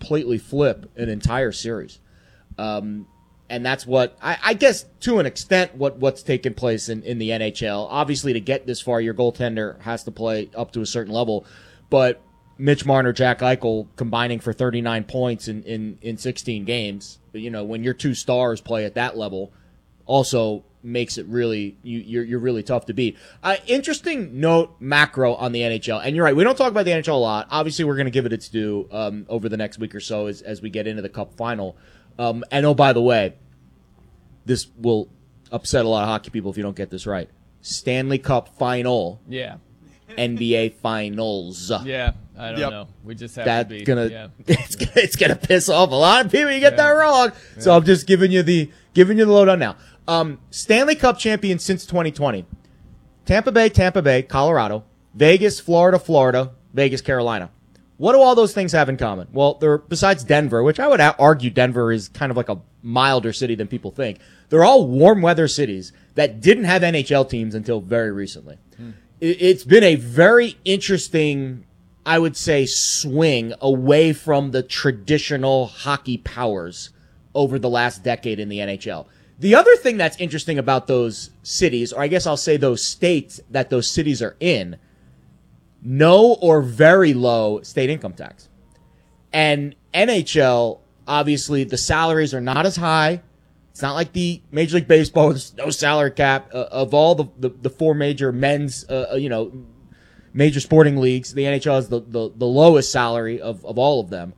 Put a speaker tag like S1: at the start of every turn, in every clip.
S1: completely flip an entire series. And that's what, I guess, to an extent, what's taken place in the NHL. Obviously, to get this far, your goaltender has to play up to a certain level. But Mitch Marner, Jack Eichel combining for 39 points in 16 games, when your two stars play at that level, also makes it really, you're really tough to beat. Interesting note macro on the NHL. And you're right, we don't talk about the NHL a lot. Obviously, we're going to give it its due over the next week or so as we get into the Cup final. And oh, by the way, this will upset a lot of hockey people if you don't get this right. Stanley Cup final.
S2: Yeah.
S1: NBA finals.
S2: Yeah, I don't know. We just have to be.
S1: It's gonna piss off a lot of people. You get that wrong. Yeah. So I'm just giving you the lowdown now. Stanley Cup champions since 2020. Tampa Bay, Colorado. Vegas, Florida. Vegas, Carolina. What do all those things have in common? Well, they're, besides Denver, which I would argue Denver is kind of like a milder city than people think, they're all warm weather cities that didn't have NHL teams until very recently. It's been a very interesting, I would say, swing away from the traditional hockey powers over the last decade in the NHL. The other thing that's interesting about those cities, or I guess I'll say those states that those cities are in, no or very low state income tax. And NHL, obviously, the salaries are not as high. It's not like the Major League Baseball, there's no salary cap. Of all the four major men's, major sporting leagues, the NHL is the lowest salary of all of them.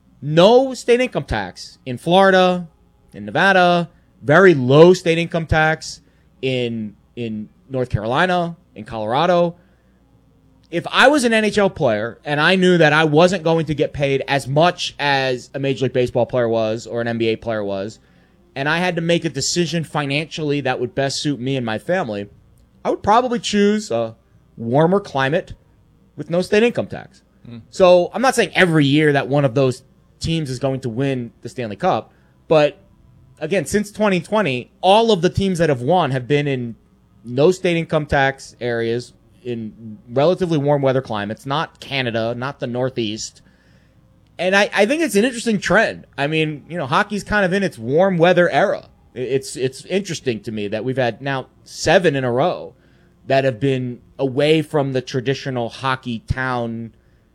S1: No state income tax in Florida, in Nevada, very low state income tax in North Carolina, in Colorado. If I was an NHL player and I knew that I wasn't going to get paid as much as a Major League Baseball player was or an NBA player was, and I had to make a decision financially that would best suit me and my family, I would probably choose a warmer climate with no state income tax. So I'm not saying every year that one of those teams is going to win the Stanley Cup, but again, since 2020, all of the teams that have won have been in no state income tax areas, in relatively warm weather climates, not Canada, not the Northeast. And I think it's an interesting trend. I mean, hockey's kind of in its warm weather era. It's interesting to me that we've had now 7 in a row that have been away from the traditional hockey town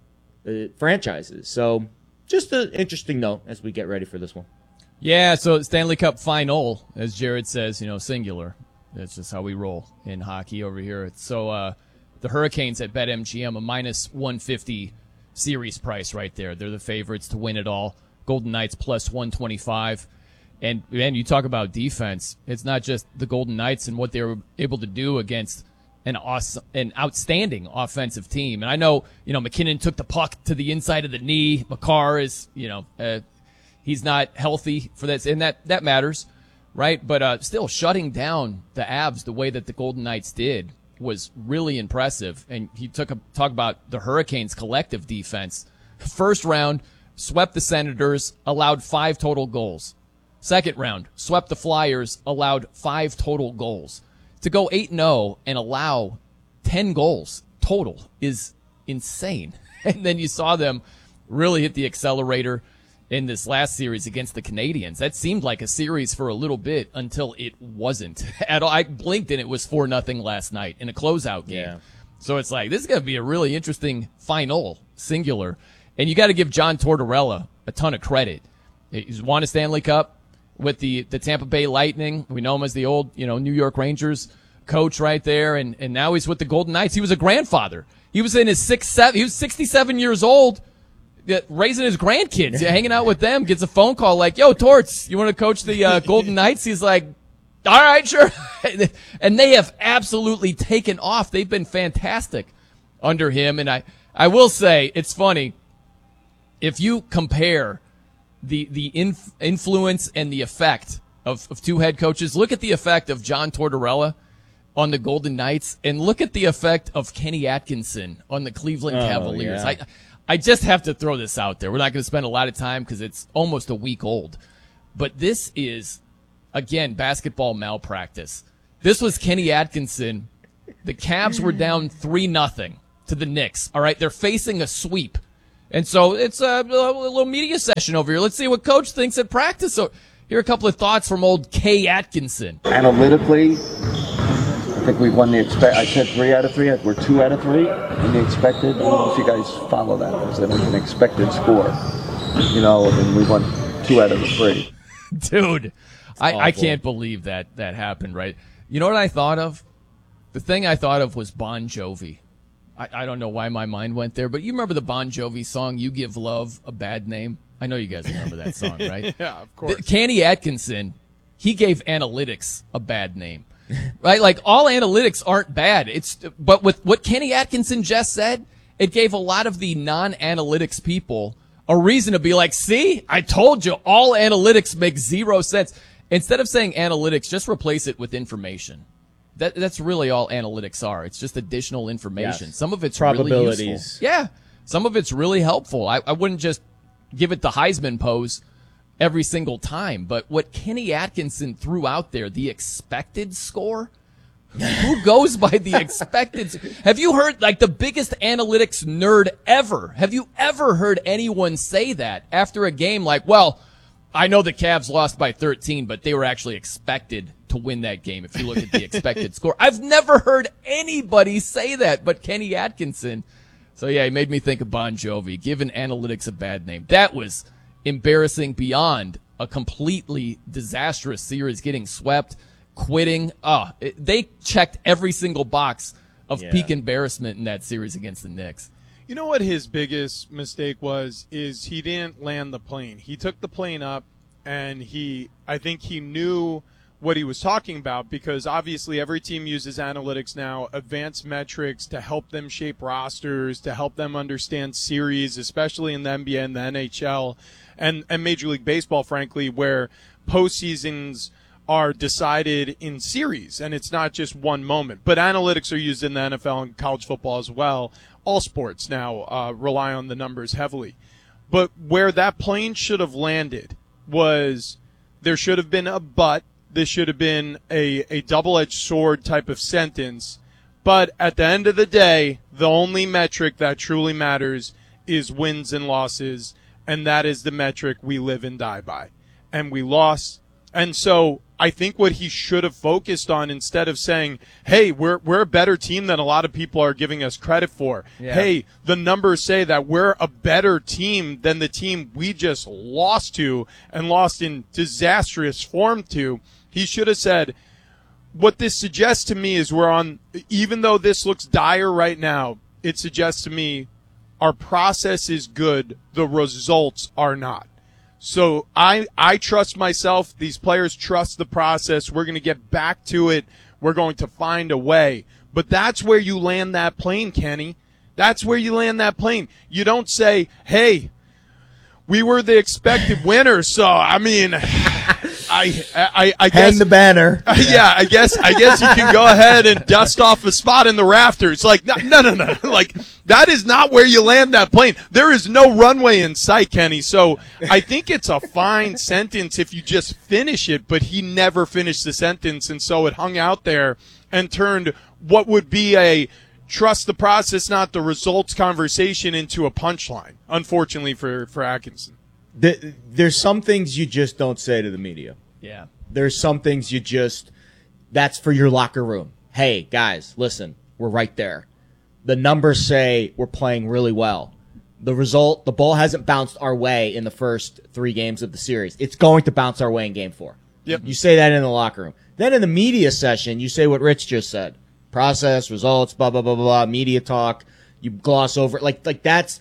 S1: franchises. So just an interesting note as we get ready for this one.
S2: Yeah, so Stanley Cup final, as Jared says, singular. That's just how we roll in hockey over here. So the Hurricanes at BetMGM, a minus 150 series price right there. They're the favorites to win it all. Golden Knights plus 125. And, man, you talk about defense. It's not just the Golden Knights and what they were able to do against an outstanding offensive team. And I know, McKinnon took the puck to the inside of the knee. Makar is, he's not healthy for that, and that matters, right? But still, shutting down the Avs the way that the Golden Knights did was really impressive. And he talk about the Hurricanes' collective defense. First round, swept the Senators, allowed 5 total goals. Second round, swept the Flyers, allowed 5 total goals. To go 8-0 and allow 10 goals total is insane. And then you saw them really hit the accelerator in this last series against the Canadiens. That seemed like a series for a little bit until it wasn't at all. I blinked and it was 4-0 last night in a closeout game. Yeah. So it's like, this is going to be a really interesting final, singular. And you got to give John Tortorella a ton of credit. He's won a Stanley Cup with the Tampa Bay Lightning. We know him as the old, New York Rangers coach right there. And now he's with the Golden Knights. He was a grandfather. He was in his he was 67 years old, raising his grandkids, hanging out with them, gets a phone call like, yo, Torts, you want to coach the Golden Knights? He's like, all right, sure. And they have absolutely taken off. They've been fantastic under him. And I will say, it's funny, if you compare the influence and the effect of 2 head coaches, look at the effect of John Tortorella on the Golden Knights, and look at the effect of Kenny Atkinson on the Cleveland Cavaliers. Yeah. I just have to throw this out there. We're not going to spend a lot of time because it's almost a week old. But this is, again, basketball malpractice. This was Kenny Atkinson. The Cavs were down 3-0 to the Knicks. All right, they're facing a sweep. And so it's a little media session over here. Let's see what Coach thinks at practice. So here are a couple of thoughts from old Kay Atkinson.
S3: Analytically, I think we've won I said 3 out of 3. We're 2 out of 3 in the expected. I don't know if you guys follow that. It's an expected score. And we won 2 out of the 3.
S2: Dude, I can't believe that happened, right? You know what I thought of? The thing I thought of was Bon Jovi. I don't know why my mind went there, but you remember the Bon Jovi song, You Give Love a Bad Name? I know you guys remember that song, right?
S4: Yeah, of course.
S2: Kenny Atkinson, he gave analytics a bad name, right? Like, all analytics aren't bad. But with what Kenny Atkinson just said, it gave a lot of the non-analytics people a reason to be like, see, I told you, all analytics make zero sense. Instead of saying analytics, just replace it with information. That's really all analytics are. It's just additional information.
S1: Yes.
S2: Some of it's
S1: Probabilities.
S2: really useful. Yeah. Some of it's really helpful. I wouldn't just give it the Heisman pose every single time. But what Kenny Atkinson threw out there, the expected score, who goes by the expected? Have you heard, like, the biggest analytics nerd ever? Have you ever heard anyone say that after a game? Like, well, I know the Cavs lost by 13, but they were actually expected to win that game if you look at the expected score. I've never heard anybody say that but Kenny Atkinson. So, yeah, he made me think of Bon Jovi, giving analytics a bad name. That was embarrassing beyond a completely disastrous series, getting swept, quitting. They checked every single box of peak embarrassment in that series against the Knicks.
S4: You know what his biggest mistake was? Is he didn't land the plane. He took the plane up, and I think he knew what he was talking about, because obviously every team uses analytics now, advanced metrics, to help them shape rosters, to help them understand series, especially in the NBA and the NHL and Major League Baseball, frankly, where postseasons are decided in series, and it's not just one moment. But analytics are used in the NFL and college football as well. All sports now rely on the numbers heavily. But where that plane should have landed was there should have been a but. This should have been a double-edged sword type of sentence. But at the end of the day, the only metric that truly matters is wins and losses, and that is the metric we live and die by. And we lost. And so I think what he should have focused on, instead of saying, hey, we're a better team than a lot of people are giving us credit for. Yeah. Hey, the numbers say that we're a better team than the team we just lost to and lost in disastrous form to. He should have said, what this suggests to me is even though this looks dire right now, it suggests to me our process is good, the results are not. So I trust myself. These players trust the process. We're going to get back to it. We're going to find a way. But that's where you land that plane, Kenny. That's where you land that plane. You don't say, hey, we were the expected winner, so, I mean, I guess.
S1: Hang the banner.
S4: Yeah, I guess you can go ahead and dust off a spot in the rafters. Like, no. Like, that is not where you land that plane. There is no runway in sight, Kenny. So I think it's a fine sentence if you just finish it, but he never finished the sentence, and so it hung out there and turned what would be a trust the process, not the results conversation into a punchline, unfortunately for Atkinson.
S1: There's some things you just don't say to the media.
S2: Yeah.
S1: There's some things that's for your locker room. Hey, guys, listen, we're right there. The numbers say we're playing really well. The ball hasn't bounced our way in the first 3 games of the series. It's going to bounce our way in game 4.
S4: Yep.
S1: You say that in the locker room. Then in the media session, you say what Rich just said. Process, results, blah, blah, blah, blah, blah, media talk. You gloss over it. Like that's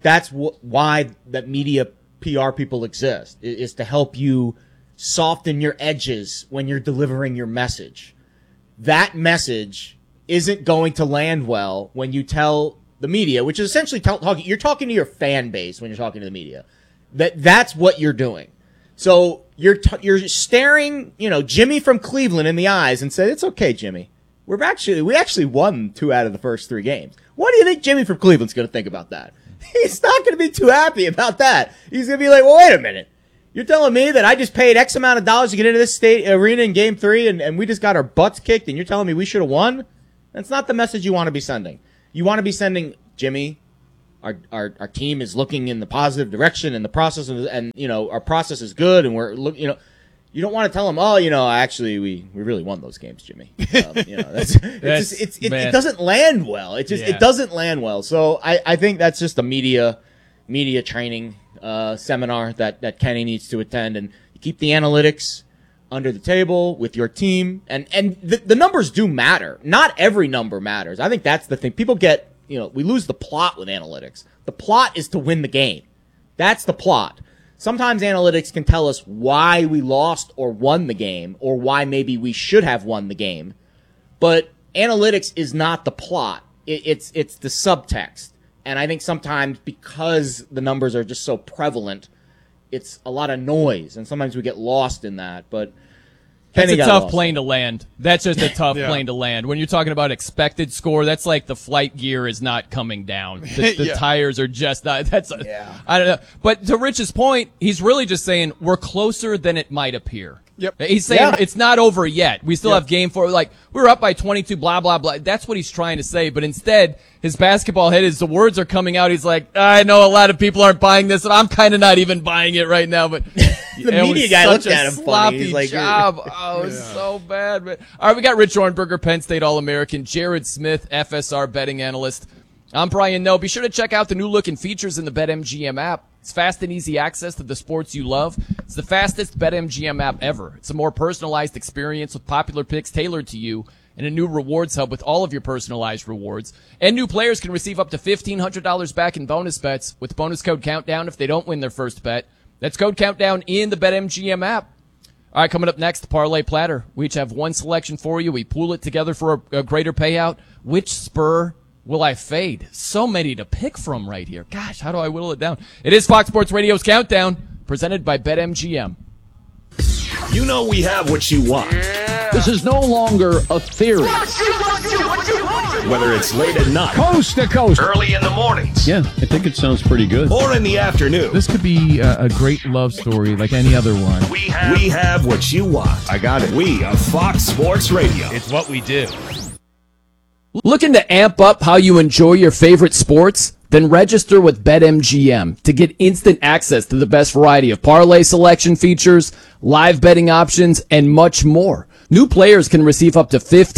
S1: why that media PR people exist, is to help you soften your edges when you're delivering your message. That message isn't going to land well when you tell the media, which is essentially you're talking to your fan base when you're talking to the media. That's what you're doing. So you're staring, Jimmy from Cleveland in the eyes and say, "It's okay, Jimmy. We actually won 2 out of the first 3 games." What do you think Jimmy from Cleveland's going to think about that? He's not going to be too happy about that. He's going to be like, well, wait a minute. You're telling me that I just paid X amount of dollars to get into this state arena in game 3 and we just got our butts kicked and you're telling me we should have won? That's not the message you want to be sending. You want to be sending, Jimmy, our team is looking in the positive direction, and the process and our process is good, and we're you don't want to tell them, actually we really won those games, Jimmy. It doesn't land well. It doesn't land well. So I think that's just a media training seminar that Kenny needs to attend, and keep the analytics under the table with your team, and the numbers do matter. Not every number matters. I think that's the thing. People get, we lose the plot with analytics. The plot is to win the game. That's the plot. Sometimes analytics can tell us why we lost or won the game, or why maybe we should have won the game. But analytics is not the plot. It's the subtext. And I think sometimes because the numbers are just so prevalent, it's a lot of noise, and sometimes we get lost in that. But
S2: that's a tough plane to land. That's just a tough plane to land. When you're talking about expected score, that's like the flight gear is not coming down. The tires are just not. I don't know. But to Rich's point, he's really just saying we're closer than it might appear.
S4: Yep.
S2: He's saying it's not over yet. We still have game 4. Like, we're up by 22, blah, blah, blah. That's what he's trying to say. But instead, his basketball head is the words are coming out. He's like, I know a lot of people aren't buying this, and I'm kind of not even buying it right now. But
S1: the media guy looked at him funny.
S2: He's like, job. Oh, it's so bad. But all right, we got Rich Ornberger, Penn State All-American, Jared Smith, FSR betting analyst. I'm Brian Noe. Be sure to check out the new look and features in the BetMGM app. It's fast and easy access to the sports you love. It's the fastest BetMGM app ever. It's a more personalized experience with popular picks tailored to you, and a new rewards hub with all of your personalized rewards. And new players can receive up to $1,500 back in bonus bets with bonus code Countdown if they don't win their first bet. That's code Countdown in the BetMGM app. All right, coming up next, the Parlay Platter. We each have one selection for you. We pool it together for a greater payout. Which spur will I fade? So many to pick from right here. Gosh, how do I whittle it down? It is Fox Sports Radio's Countdown, presented by BetMGM.
S5: You know we have what you want.
S6: This is no longer a theory.
S5: Whether it's late at night,
S6: Coast to coast,
S5: early in the mornings,
S6: yeah, I think it sounds pretty good,
S5: or in the afternoon.
S7: This could be a great love story like any other one.
S5: We have what you want.
S3: I got it.
S5: We are Fox Sports Radio.
S8: It's what we do.
S2: Looking to amp up how you enjoy your favorite sports? Then register with BetMGM to get instant access to the best variety of parlay selection features, live betting options, and much more. New players can receive up to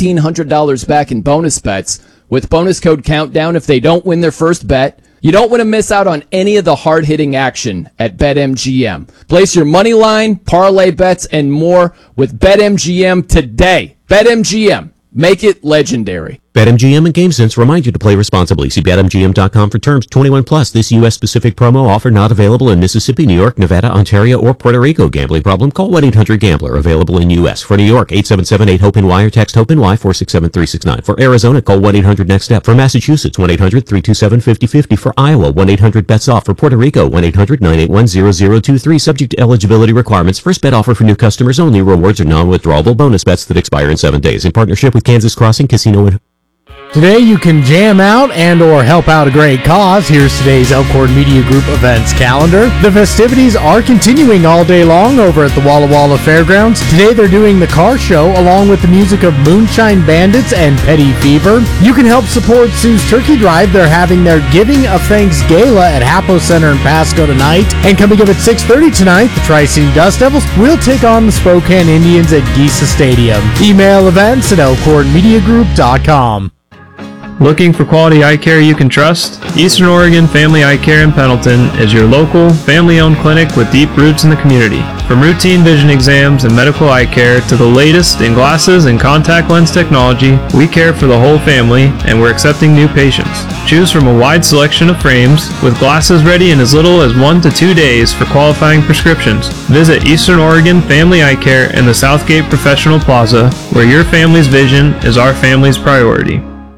S2: $1,500 back in bonus bets with bonus code Countdown if they don't win their first bet. You don't want to miss out on any of the hard-hitting action at BetMGM. Place your money line, parlay bets, and more with BetMGM today. BetMGM. Make it legendary.
S9: BetMGM and GameSense remind you to play responsibly. See BetMGM.com for terms. 21 plus. This U.S.-specific promo offer not available in Mississippi, New York, Nevada, Ontario, or Puerto Rico. Gambling problem? Call 1-800-GAMBLER. Available in U.S. For New York, 877-8-HOPE-NY or text HOPE-NY 467-369. For Arizona, call 1-800-NEXT-STEP. For Massachusetts, 1-800-327-5050. For Iowa, 1-800-BETS-OFF. For Puerto Rico, 1-800-981-0023. Subject to eligibility requirements. First bet offer for new customers only. Rewards are non-withdrawable bonus bets that expire in 7 days. In partnership with Kansas Crossing Casino and
S10: Today you can jam out and or help out a great cause. Here's today's Elkhorn Media Group events calendar. The festivities are continuing all day long over at the Walla Walla Fairgrounds. Today they're doing the car show along with the music of Moonshine Bandits and Petty Fever. You can help support Sue's Turkey Drive. They're having their Giving of Thanks Gala at Hapo Center in Pasco tonight. And coming up at 6:30 tonight, the Tri-City Dust Devils will take on the Spokane Indians at Giesa Stadium. Email events at elkhornmediagroup.com.
S11: Looking for quality eye care you can trust? Eastern Oregon Family Eye Care in Pendleton is your local, family-owned clinic with deep roots in the community. From routine vision exams and medical eye care to the latest in glasses and contact lens technology, we care for the whole family and we're accepting new patients. Choose from a wide selection of frames with glasses ready in as little as 1 to 2 days for qualifying prescriptions. Visit Eastern Oregon Family Eye Care in the Southgate Professional Plaza, where your family's vision is our family's priority.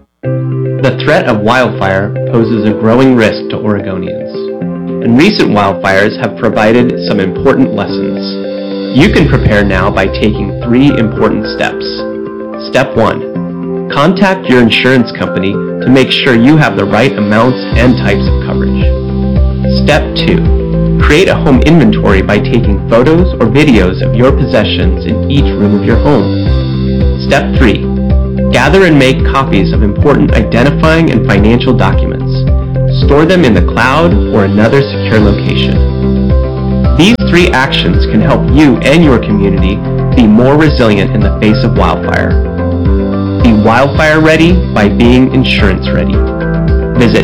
S12: The threat of wildfire poses a growing risk to Oregonians, and recent wildfires have provided some important lessons. You can prepare now by taking 3 important steps. Step 1. Contact your insurance company to make sure you have the right amounts and types of coverage. Step 2. Create a home inventory by taking photos or videos of your possessions in each room of your home. Step 3. Gather and make copies of important identifying and financial documents. store them in the cloud, or another secure location. These 3 actions can help you and your community be more resilient in the face of wildfire. Be wildfire ready by being insurance ready. Visit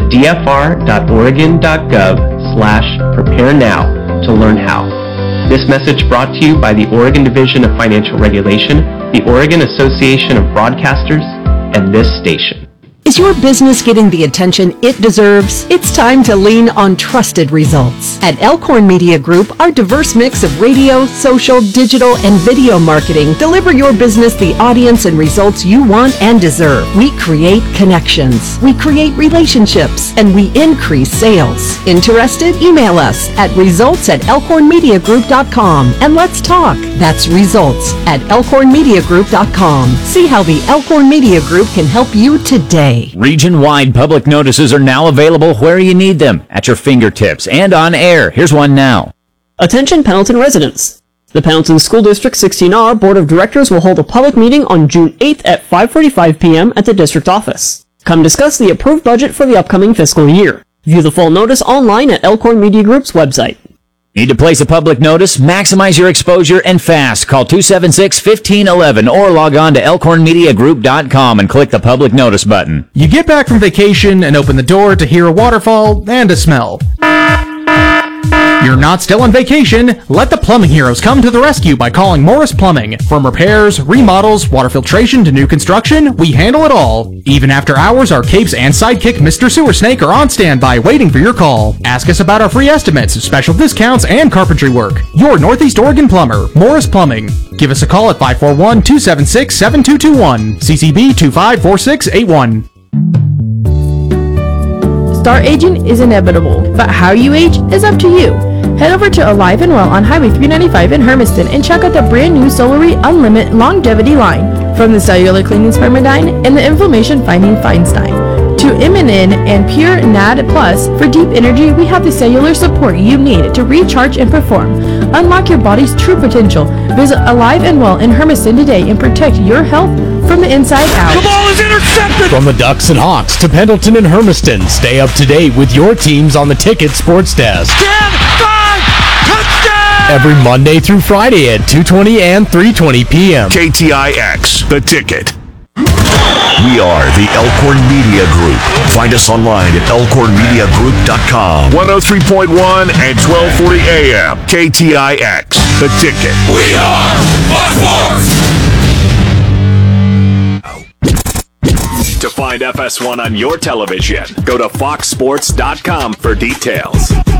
S12: dfr.oregon.gov/prepare now to learn how. This message brought to you by the Oregon Division of Financial Regulation, the Oregon Association of Broadcasters, and this station.
S8: Is your business getting the attention it deserves? It's time to lean on trusted results. At Elkhorn Media Group, our diverse mix of radio, social, digital, and video marketing deliver your business the audience and results you want and deserve. We create connections, we create relationships, and we increase sales. Interested? Email us at results@elkhornmediagroup.com and let's talk. That's results@elkhornmediagroup.com. See how the Elkhorn Media Group can help you today.
S13: Region-wide public notices are now available where you need them, at your fingertips and on air. Here's one now.
S14: Attention Pendleton residents. The Pendleton School District 16R Board of Directors will hold a public meeting on June 8th at 5:45 p.m. at the district office. Come discuss the approved budget for the upcoming fiscal year. View the full notice online at Elkhorn Media Group's website.
S13: Need to place a public notice? Maximize your exposure and fast. Call 276-1511 or log on to elkhornmediagroup.com and click the public notice button.
S10: You get back from vacation and open the door to hear a waterfall and a smell. You're not still on vacation. Let the plumbing heroes come to the rescue by calling Morris Plumbing. From repairs, remodels, water filtration to new construction, we handle it all. Even after hours, our capes and sidekick Mr. Sewer Snake are on standby waiting for your call. Ask us about our free estimates, special discounts, and carpentry work. Your Northeast Oregon plumber, Morris Plumbing. Give us a call at 541-276-7221. CCB 254681.
S15: Star aging is inevitable, but how you age is up to you. Head over to Alive and Well on Highway 395 in Hermiston and check out the brand new Solary Unlimited Longevity line. From the cellular cleaning Spermidine and the inflammation fighting Feinstein to Immunin and Pure NAD Plus, for deep energy we have the cellular support you need to recharge and perform. Unlock your body's true potential. Visit Alive and Well in Hermiston today and protect your health from the inside out.
S10: The ball is intercepted! From the Ducks and Hawks to Pendleton and Hermiston, stay up to date with your teams on the Ticket Sports Desk.
S5: 10, 5, touchdown!
S10: Every Monday through Friday at 2:20 and 3:20 p.m.
S5: KTIX, The Ticket. We are the Elkhorn Media Group. Find us online at elkhornmediagroup.com. 103.1 and 1240 AM. KTIX, The Ticket. We are Fox Sports! To find FS1 on your television, go to foxsports.com for details.